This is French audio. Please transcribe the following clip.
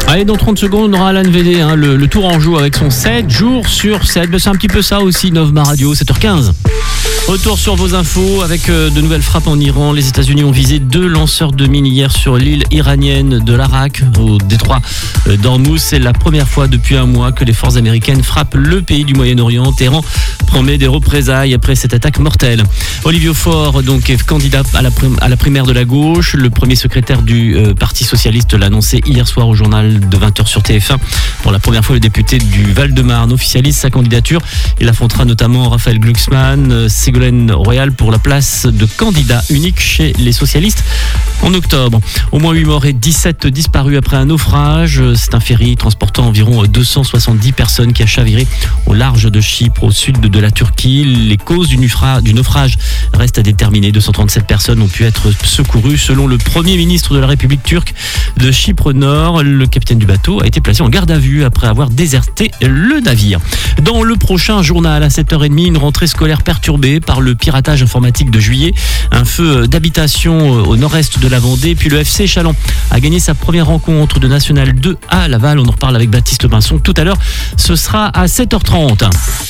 Allez, dans 30 secondes, on aura Alan VD, le Tourangeau avec son 7 jours sur 7. C'est un petit peu ça aussi, Novma Radio, 7h15. Retour sur vos infos avec de nouvelles frappes en Iran. Les États-Unis ont visé 2 lanceurs de mines hier sur l'île iranienne de l'Arak, au détroit d'Ormuz. C'est la première fois depuis un mois que les forces américaines frappent le pays du Moyen-Orient. Téhéran promet des représailles après cette attaque mortelle. Olivier Faure, donc, est candidat à la primaire de la gauche. Le premier secrétaire du Parti socialiste l'a annoncé hier soir au journal de 20h sur TF1. Pour la première fois, le député du Val-de-Marne officialise sa candidature. Il affrontera notamment Raphaël Glucksmann, Ségolène Royal pour la place de candidat unique chez les socialistes en octobre. Au moins 8 morts et 17 disparus après un naufrage. C'est un ferry transportant environ 270 personnes qui a chaviré au large de Chypre, au sud de la Turquie. Les causes du naufrage restent à déterminer. 237 personnes ont pu être secourues selon le Premier ministre de la République turque de Chypre Nord. Le capitaine du bateau a été placé en garde à vue après avoir déserté le navire. Dans le prochain journal, à 7h30, une rentrée scolaire perturbée par le piratage informatique de juillet, un feu d'habitation au nord-est de la Vendée, puis le FC Châlons a gagné sa première rencontre de National 2 à Laval. On en reparle avec Baptiste Pinson tout à l'heure, ce sera à 7h30.